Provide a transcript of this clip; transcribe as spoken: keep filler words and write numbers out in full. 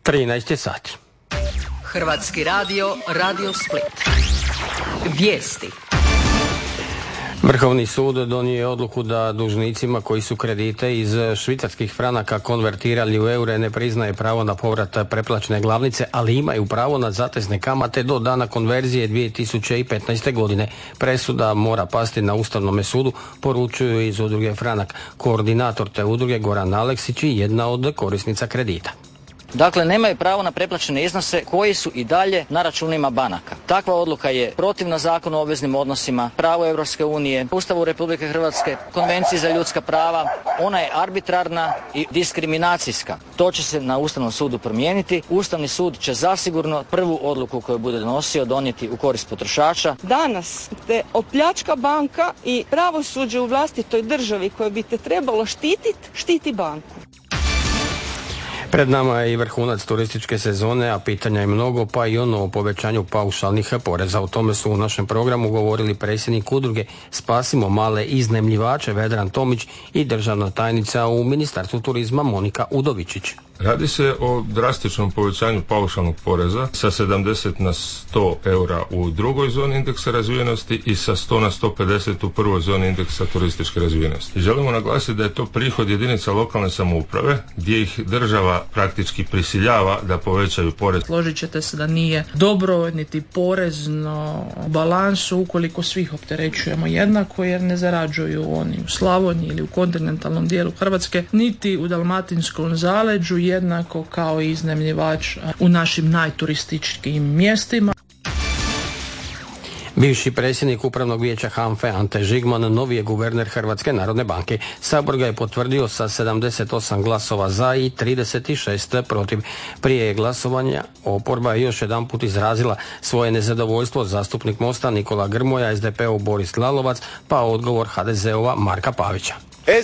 trinaest je sati. Hrvatski radio, Radio Split. Vijesti. Vrhovni sud donio je odluku da dužnicima koji su kredite iz švicarskih franaka konvertirali u eure ne priznaje pravo na povrat preplaćene glavnice, ali imaju pravo na zatezne kamate do dana konverzije dvije tisuće petnaeste. godine. Presuda mora pasti na Ustavnome sudu, poručuju iz udruge Franak. Koordinator te udruge Goran Aleksić i jedna od korisnica kredita. Dakle, nemaju pravo na preplaćene iznose koji su i dalje na računima banaka. Takva odluka je protivna Zakonu o obveznim odnosima, pravu Europske unije, Ustavu Republike Hrvatske, Konvenciji za ljudska prava. Ona je arbitrarna i diskriminacijska. To će se na Ustavnom sudu promijeniti. Ustavni sud će zasigurno prvu odluku koju bude donosio donijeti u korist potrošača. Danas te opljačka banka i pravosuđe u vlastitoj državi koje bi te trebalo štititi, štiti banku. Pred nama je i vrhunac turističke sezone, a pitanja je mnogo, pa i ono o povećanju paušalnih poreza. O tome su u našem programu govorili predsjednik udruge Spasimo male iznajmljivače Vedran Tomić i državna tajnica u Ministarstvu turizma Monika Udovičić. Radi se o drastičnom povećanju paušalnog poreza sa sedamdeset na sto eura u drugoj zoni indeksa razvijenosti i sa sto na sto pedeset u prvoj zoni indeksa turističke razvijenosti. I želimo naglasiti da je to prihod jedinica lokalne samouprave gdje ih država praktički prisiljava da povećaju porez. Složit ćete se da nije dobro niti porezno balansu ukoliko svih opterećujemo jednako, jer ne zarađuju oni u Slavoniji ili u kontinentalnom dijelu Hrvatske, niti u dalmatinskom zaleđu jednako kao i iznajmljivač u našim najturističkim mjestima. Bivši predsjednik Upravnog vijeća HANFE Ante Žigman novi je guverner Hrvatske narodne banke. Sabor ga je potvrdio sa sedamdeset osam glasova za i trideset šest protiv. Prije glasovanja oporba je još jedanput izrazila svoje nezadovoljstvo. Zastupnik Mosta Nikola Grmoja, S D P-ov Boris Lalovac, pa odgovor H D Z-ova Marka Pavića.